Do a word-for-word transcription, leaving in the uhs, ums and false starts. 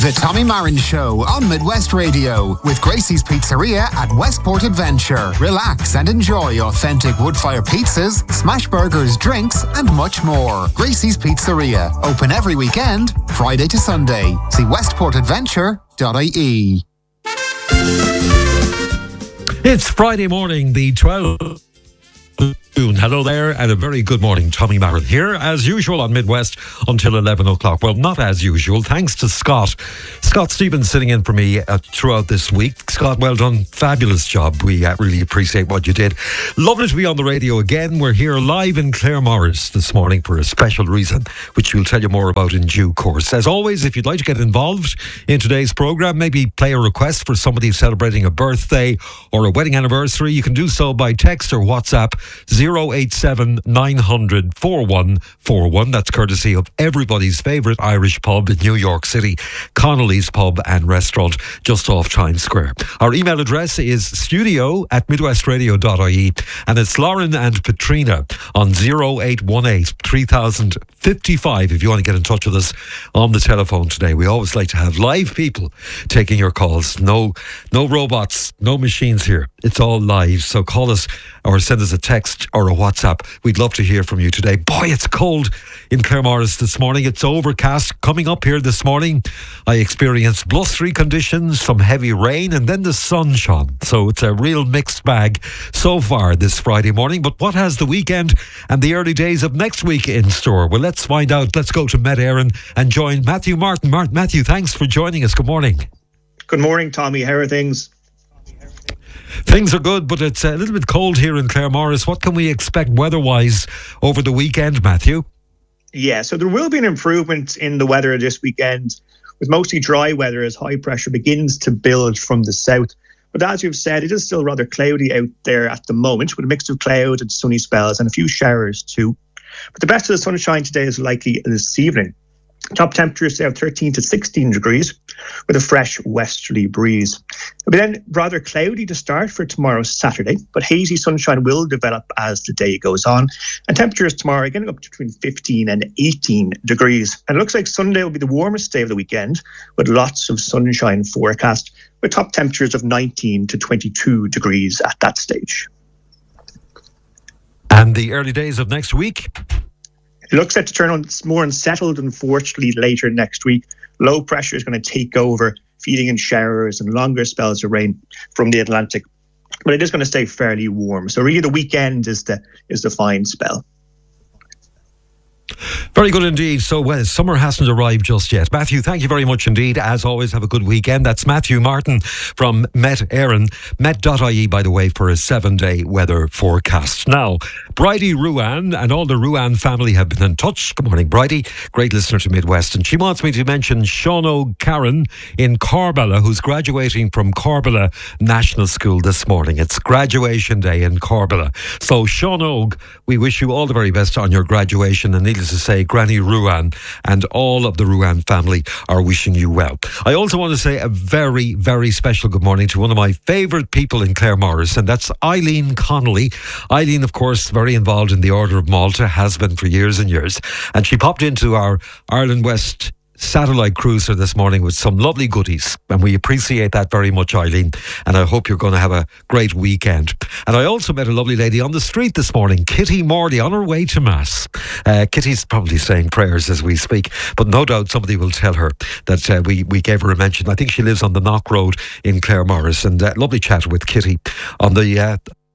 The Tommy Marin Show on Midwest Radio with Gracie's Pizzeria at Westport Adventure. Relax and enjoy authentic wood-fire pizzas, smash burgers, drinks and much more. Gracie's Pizzeria, open every weekend, Friday to Sunday. See westport adventure dot I E. It's Friday morning, the twelfth. Hello there and a very good morning. Tommy Marin here as usual on Midwest until eleven o'clock. Well, not as usual, thanks to Scott. Scott Stevens sitting in for me uh, throughout this week. Scott, well done. Fabulous job. We uh, really appreciate what you did. Lovely to be on the radio again. We're here live in Claremorris this morning for a special reason, which we'll tell you more about in due course. As always, if you'd like to get involved in today's programme, maybe play a request for somebody celebrating a birthday or a wedding anniversary, you can do so by text or WhatsApp zero eight seven nine hundred four one four one. That's courtesy of everybody's favourite Irish pub in New York City, Connolly's Pub and Restaurant, just off Times Square. Our email address is studio at midwest radio dot I E, and it's Lauren and Katrina on zero eight one eight three thousand fifty-five if you want to get in touch with us on the telephone today. We always like to have live people taking your calls. No, no robots, no machines here. It's all live. So call us or send us a text or a WhatsApp. We'd love to hear from you today. Boy, it's cold in Claremorris this morning. It's overcast. Coming up here this morning, I experienced blustery conditions, some heavy rain, and then the sun shone. So it's a real mixed bag so far this Friday morning. But what has the weekend and the early days of next week in store? Well, let's find out. Let's go to Met Éireann and join Matthew Martin. Martin, Matthew, thanks for joining us. Good morning. Good morning, Tommy. How are things? Things are good, but it's a little bit cold here in Claremorris. What can we expect weather-wise over the weekend, Matthew? Yeah, so there will be an improvement in the weather this weekend, with mostly dry weather as high pressure begins to build from the south. But as you've said, it is still rather cloudy out there at the moment, with a mix of cloud and sunny spells and a few showers too. But the best of the sunshine today is likely this evening. Top temperatures of thirteen to sixteen degrees with a fresh westerly breeze. It'll be then rather cloudy to start for tomorrow, Saturday, but hazy sunshine will develop as the day goes on. And temperatures tomorrow are getting up to between fifteen and eighteen degrees. And it looks like Sunday will be the warmest day of the weekend with lots of sunshine forecast, with top temperatures of nineteen to twenty-two degrees at that stage. And the early days of next week? It looks set to turn on more unsettled, unfortunately, later next week. Low pressure is going to take over, feeding in showers and longer spells of rain from the Atlantic. But it is going to stay fairly warm. So really the weekend is the is the fine spell. Very good indeed. So well, summer hasn't arrived just yet. Matthew, thank you very much indeed. As always, have a good weekend. That's Matthew Martin from Met Éireann, met dot I E, by the way, for a seven-day weather forecast. Now, Bridie Ruan and all the Ruan family have been in touch. Good morning, Bridie. Great listener to Midwest. And she wants me to mention Sean O'Carron in Corbella, who's graduating from Corbella National School this morning. It's graduation day in Corbella. So, Sean Og, we wish you all the very best on your graduation, and needless to say, Granny Ruan and all of the Ruan family are wishing you well. I also want to say a very, very special good morning to one of my favourite people in Claremorris, and that's Eileen Connolly. Eileen, of course, very involved in the Order of Malta, has been for years and years, and she popped into our Ireland West satellite cruiser this morning with some lovely goodies, and we appreciate that very much, Eileen, and I hope you're going to have a great weekend. And I also met a lovely lady on the street this morning, Kitty Morley, on her way to Mass. uh, Kitty's probably saying prayers as we speak, but no doubt somebody will tell her that uh, we, we gave her a mention. I think she lives on the Knock Road in Claremorris, and uh, lovely chat with Kitty on the uh,